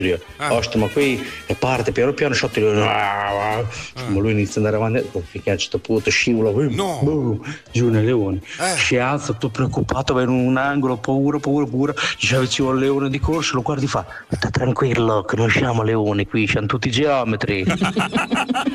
Osta, ma qui e parte piano piano, shot, ma lui inizia ad andare avanti, finché a un certo punto scivola, giù nel leone, si alza, tutto preoccupato, va in un angolo, paura, ci avvicina al leone di corsa, lo guardi e fa, sta tranquillo che non siamo leoni qui, siamo tutti geometri.